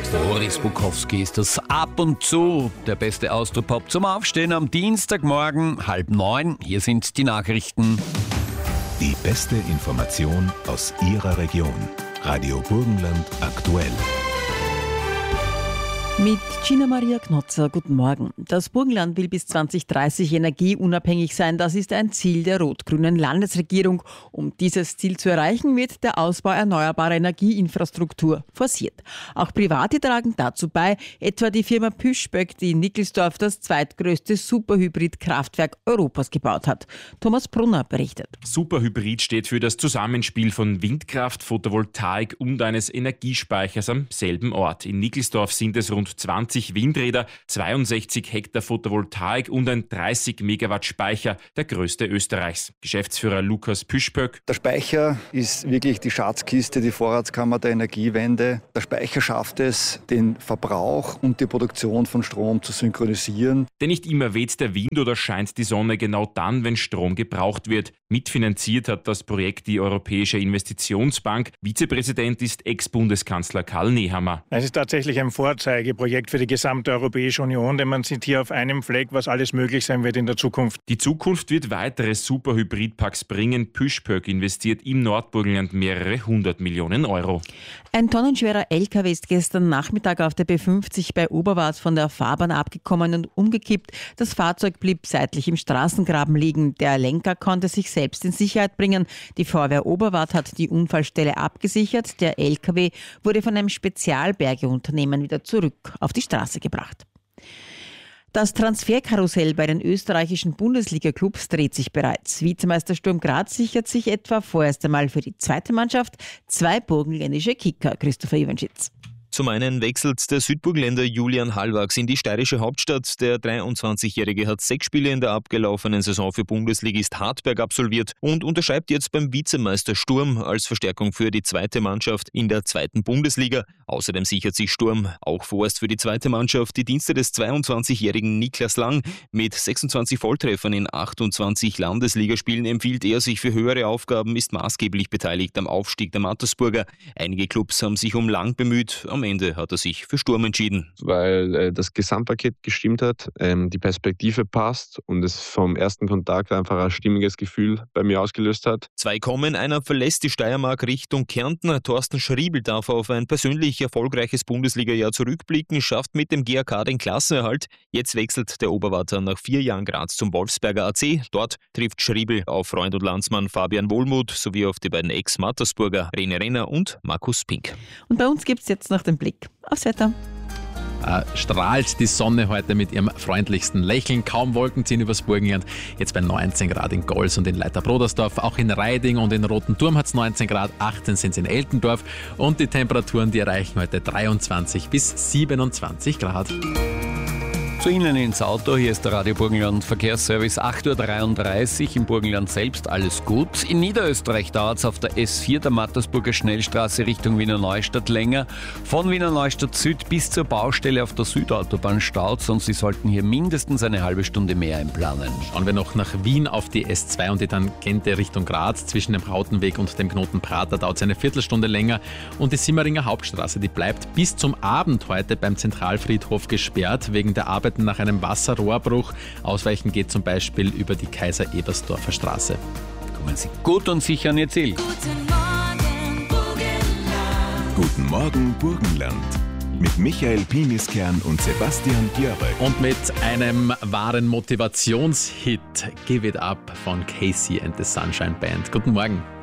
Boris Bukowski ist das ab und zu. Der beste Austropop zum Aufstehen am Dienstagmorgen, 8:30. Hier sind die Nachrichten. Die beste Information aus Ihrer Region. Radio Burgenland aktuell. Mit Gina Maria Knotzer, guten Morgen. Das Burgenland will bis 2030 energieunabhängig sein. Das ist ein Ziel der rot-grünen Landesregierung. Um dieses Ziel zu erreichen, wird der Ausbau erneuerbarer Energieinfrastruktur forciert. Auch Private tragen dazu bei, etwa die Firma Püschböck, die in Nickelsdorf das zweitgrößte Superhybrid-Kraftwerk Europas gebaut hat. Thomas Brunner berichtet. Superhybrid steht für das Zusammenspiel von Windkraft, Photovoltaik und eines Energiespeichers am selben Ort. In Nickelsdorf sind es rund 20 Windräder, 62 Hektar Photovoltaik und ein 30 Megawatt Speicher, der größte Österreichs. Geschäftsführer Lukas Püschböck. Der Speicher ist wirklich die Schatzkiste, die Vorratskammer der Energiewende. Der Speicher schafft es, den Verbrauch und die Produktion von Strom zu synchronisieren. Denn nicht immer weht der Wind oder scheint die Sonne genau dann, wenn Strom gebraucht wird. Mitfinanziert hat das Projekt die Europäische Investitionsbank. Vizepräsident ist Ex-Bundeskanzler Karl Nehammer. Es ist tatsächlich ein Vorzeigeprojekt für die gesamte Europäische Union, denn man sieht hier auf einem Fleck, was alles möglich sein wird in der Zukunft. Die Zukunft wird weitere Superhybridparks bringen. Püschböck investiert im Nordburgenland mehrere 100 Millionen Euro. Ein tonnenschwerer LKW ist gestern Nachmittag auf der B50 bei Oberwart von der Fahrbahn abgekommen und umgekippt. Das Fahrzeug blieb seitlich im Straßengraben liegen. Der Lenker konnte sich selbst in Sicherheit bringen. Die Feuerwehr Oberwart hat die Unfallstelle abgesichert. Der LKW wurde von einem Spezialbergeunternehmen wieder zurück auf die Straße gebracht. Das Transferkarussell bei den österreichischen Bundesliga-Clubs dreht sich bereits. Vizemeister Sturm Graz sichert sich etwa vorerst einmal für die zweite Mannschaft 2 burgenländische Kicker. Christopher Iwanschitz. Zum einen wechselt der Südburgenländer Julian Hallwachs in die steirische Hauptstadt. Der 23-Jährige hat 6 Spiele in der abgelaufenen Saison für Bundesligist Hartberg absolviert und unterschreibt jetzt beim Vizemeister Sturm als Verstärkung für die zweite Mannschaft in der zweiten Bundesliga. Außerdem sichert sich Sturm auch vorerst für die zweite Mannschaft die Dienste des 22-jährigen Niklas Lang. Mit 26 Volltreffern in 28 Landesligaspielen empfiehlt er sich für höhere Aufgaben, ist maßgeblich beteiligt am Aufstieg der Mattersburger. Einige Clubs haben sich um Lang bemüht. Am Ende hat er sich für Sturm entschieden. Weil das Gesamtpaket gestimmt hat, die Perspektive passt und es vom ersten Kontakt einfach ein stimmiges Gefühl bei mir ausgelöst hat. 2 kommen, einer verlässt die Steiermark Richtung Kärnten. Thorsten Schriebel darf auf ein persönlich erfolgreiches Bundesliga-Jahr zurückblicken, schafft mit dem GAK den Klassenerhalt. Jetzt wechselt der Oberwarter nach 4 Jahren Graz zum Wolfsberger AC. Dort trifft Schriebel auf Freund und Landsmann Fabian Wohlmuth sowie auf die beiden Ex-Mattersburger René Renner und Markus Pink. Und bei uns gibt es jetzt noch den Blick aufs Wetter. Strahlt die Sonne heute mit ihrem freundlichsten Lächeln. Kaum Wolken ziehen übers Burgenland. Jetzt bei 19 Grad in Gols und in Leiter-Brodersdorf. Auch in Reiding und in Roten Turm hat es 19 Grad, 18 sind es in Eltendorf. Und die Temperaturen, die erreichen heute 23 bis 27 Grad. Zu Ihnen ins Auto, hier ist der Radio Burgenland Verkehrsservice, 8:33 Uhr im Burgenland selbst, alles gut. In Niederösterreich dauert es auf der S4 der Mattersburger Schnellstraße Richtung Wiener Neustadt länger. Von Wiener Neustadt Süd bis zur Baustelle auf der Südautobahn staut, und Sie sollten hier mindestens eine halbe Stunde mehr einplanen. Schauen wir noch nach Wien auf die S2 und die Tangente Richtung Graz. Zwischen dem Rautenweg und dem Knoten Prater dauert es eine Viertelstunde länger. Und die Simmeringer Hauptstraße, die bleibt bis zum Abend heute beim Zentralfriedhof gesperrt, wegen der Arbeit nach einem Wasserrohrbruch. Ausweichen geht zum Beispiel über die Kaiser-Ebersdorfer Straße. Kommen Sie gut und sicher an Ihr Ziel. Guten Morgen Burgenland. Mit Michael Piniskern und Sebastian Björk. Und mit einem wahren Motivationshit, Give It Up von Casey and the Sunshine Band. Guten Morgen.